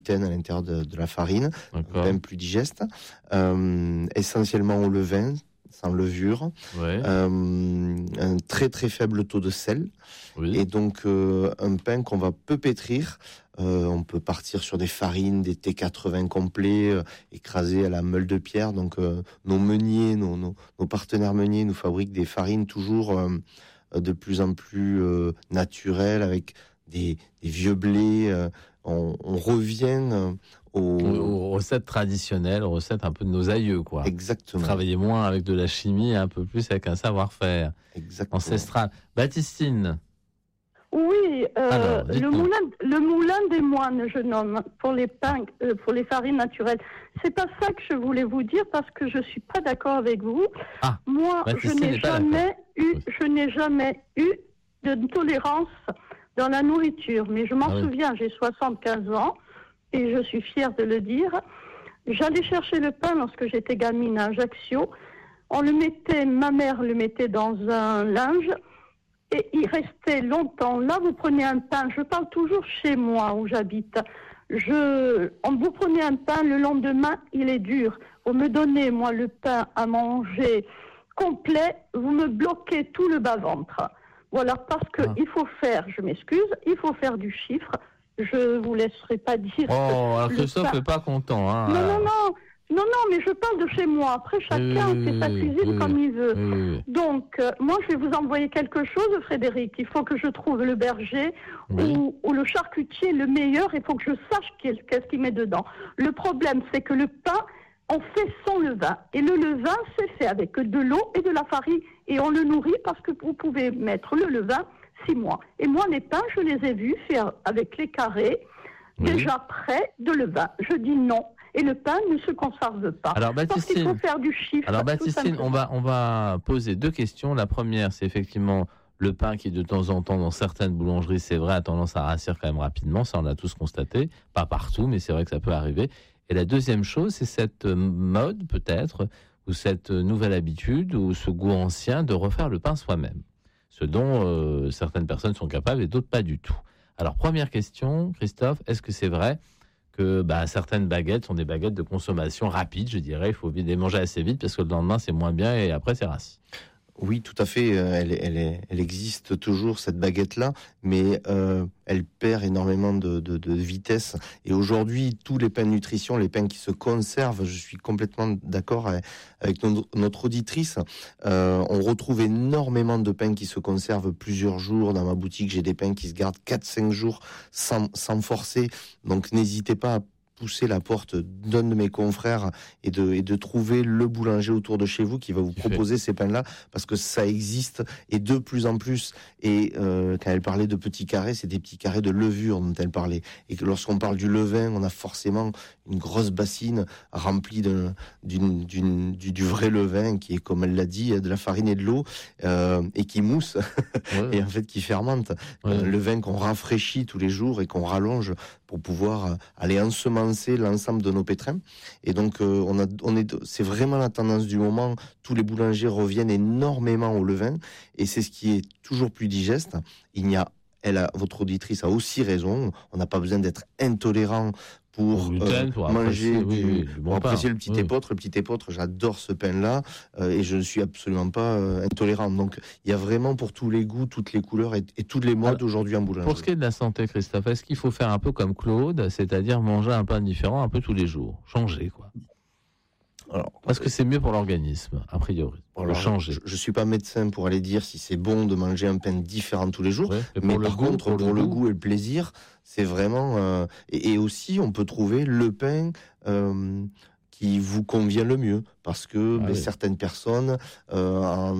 gluten à l'intérieur de la farine, D'accord. un pain plus digeste, essentiellement au levain, sans levure, Ouais. un très très faible taux de sel, Oui. et donc un pain qu'on va peu pétrir. On peut partir sur des farines, des T80 complets, écrasés à la meule de pierre. Donc nos meuniers, nos partenaires meuniers nous fabriquent des farines toujours de plus en plus naturelles, avec des vieux blés. On revient Aux recettes traditionnelles, aux recettes un peu de nos aïeux, quoi. Exactement. Travailler moins avec de la chimie et un peu plus avec un savoir-faire ancestral. Baptistine. Oui, Alors, le moulin des moines, je nomme, pour les pains, pour les farines naturelles. C'est pas ça que je voulais vous dire parce que je suis pas d'accord avec vous. Ah, moi, je n'ai jamais eu de tolérance dans la nourriture. Mais je m'en souviens, j'ai 75 ans et je suis fière de le dire. J'allais chercher le pain lorsque j'étais gamine à Ajaccio. Ma mère le mettait dans un linge. Et il restait longtemps. Là, vous prenez un pain. Je parle toujours chez moi, où j'habite. Vous prenez un pain, le lendemain, il est dur. Vous me donnez, moi, le pain à manger complet. Vous me bloquez tout le bas-ventre. Voilà, parce que il faut faire, je m'excuse, il faut faire du chiffre. Je vous laisserai pas dire. Oh, alors Christophe n'est pas content. Hein, Non, mais je parle de chez moi. Après, chacun fait sa cuisine comme il veut. Donc, moi, je vais vous envoyer quelque chose, Frédéric. Il faut que je trouve le berger ou le charcutier le meilleur. Il faut que je sache qu'est-ce qu'il met dedans. Le problème, c'est que le pain, on fait sans levain. Et le levain, c'est fait avec de l'eau et de la farine. Et on le nourrit parce que vous pouvez mettre le levain 6 mois. Et moi, les pains, je les ai vus faire avec les carrés, déjà prêts de levain. Je dis non. Et le pain ne se conserve pas. Alors, Baptistine, parce qu'il faut faire du chiffre. Alors, Baptistine, on va poser 2 questions. La première, c'est effectivement le pain qui, de temps en temps, dans certaines boulangeries, c'est vrai, a tendance à rassir quand même rapidement. Ça, on l'a tous constaté. Pas partout, mais c'est vrai que ça peut arriver. Et la deuxième chose, c'est cette mode, peut-être, ou cette nouvelle habitude, ou ce goût ancien de refaire le pain soi-même. Ce dont certaines personnes sont capables et d'autres pas du tout. Alors, première question, Christophe, est-ce que c'est vrai que certaines baguettes sont des baguettes de consommation rapide, je dirais. Il faut les manger assez vite parce que le lendemain, c'est moins bien et après, c'est race. Oui, tout à fait. Elle existe toujours, cette baguette-là, mais elle perd énormément de vitesse. Et aujourd'hui, tous les pains de nutrition, les pains qui se conservent, je suis complètement d'accord avec notre auditrice. On retrouve énormément de pains qui se conservent plusieurs jours. Dans ma boutique, j'ai des pains qui se gardent 4-5 jours sans forcer. Donc, n'hésitez pas à pousser la porte d'un de mes confrères et de trouver le boulanger autour de chez vous qui va vous proposer ces pains-là, parce que ça existe et de plus en plus. Et quand elle parlait de petits carrés, c'est des petits carrés de levure dont elle parlait. Et que lorsqu'on parle du levain, on a forcément une grosse bassine remplie du vrai levain qui est, comme elle l'a dit, de la farine et de l'eau et qui mousse et en fait qui fermente. Le vin qu'on rafraîchit tous les jours et qu'on rallonge pour pouvoir aller ensemencer l'ensemble de nos pétrins. Et donc, c'est vraiment la tendance du moment. Tous les boulangers reviennent énormément au levain, et c'est ce qui est toujours plus digeste. Votre auditrice a aussi raison. On n'a pas besoin d'être intolérant pour manger pour apprécier le petit épeautre. Le petit épeautre, j'adore ce pain-là et je ne suis absolument pas intolérant. Donc, il y a vraiment pour tous les goûts, toutes les couleurs et toutes les modes aujourd'hui en boulangerie. Pour ce qui est de la santé, Christophe, est-ce qu'il faut faire un peu comme Claude, c'est-à-dire manger un pain différent un peu tous les jours, changer quoi? Parce que c'est mieux pour l'organisme, a priori. Changer. Je suis pas médecin pour aller dire si c'est bon de manger un pain différent tous les jours, mais par contre, pour le goût et le plaisir, c'est vraiment... et aussi, on peut trouver le pain qui vous convient le mieux, parce que certaines personnes